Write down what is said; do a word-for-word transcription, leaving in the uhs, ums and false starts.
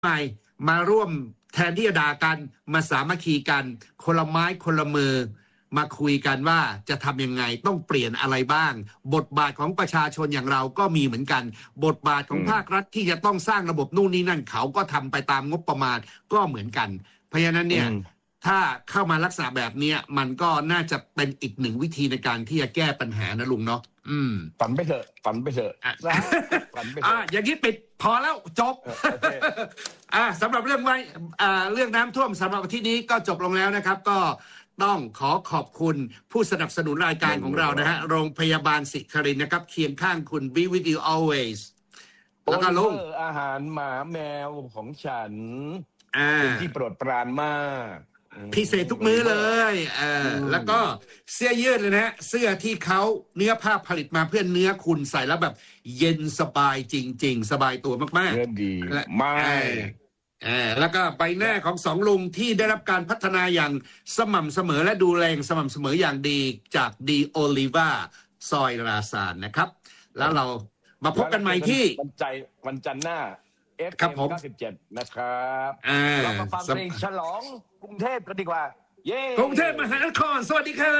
ใหม่มาร่วมแทนที่จะด่ากันมาสามัคคีกันคนละไม้คนละมือมาคุยกันว่าจะทำยังไงต้องเปลี่ยนอะไรบ้างบทบาทของประชาชนอย่างเราก็มีเหมือนกันบทบาทของภาครัฐที่จะต้องสร้างระบบนู่นนี่นั่นเขาก็ทำไปตามงบประมาณก็เหมือนกันเพราะฉะนั้นเนี่ยถ้าเข้ามาลักษณะแบบนี้มันก็น่าจะเป็นอีกหนึ่งวิธีในการที่จะแก้ปัญหานะลุงเนาะอืมฝันไปเถอะฝันไปเถอะฝันไปเถอะอ่ะอย่างนี้ปิดพอแล้วจบอ่าสำหรับเรื่องไว้อ่าเรื่องน้ำท่วมสำหรับวันที่นี้ก็จบลงแล้วนะครับก็ต้องขอขอบคุณผู้สนับสนุนรายการของเรานะฮะโรงพยาบาลศิครินทร์นะครับเคียงข้างคุณ be with you always แล้วก็ลุงอาหารหมาแมวของฉันเป็นที่โปรดปรานมากพิเศษทุกมื้อเลยเออแล้วก็เสื้อยืดเลยนะเสื้อที่เขาเนื้อผ้าผลิตมาเพื่อเนื้อคุณใส่แล้วแบบเย็นสบายจริงๆสบายตัวมากๆเรื่องดีไม่เออแล้วก็ใบหน้าของสองลุงที่ได้รับการพัฒนาอย่างสม่ำเสมอและดูแลสม่ำเสมออย่างดีจากดีโอลิวาซอยราซานนะครับแล้วเรามาพบกันใหม่ที่วันใจวันจันทร์หน้าเอฟครับผมเก้าสิบเจ็ดนะครับเรามาฟังเพลงฉลองกรุงเทพกันดีกว่าเย้กรุงเทพมหานครสวัสดีครับ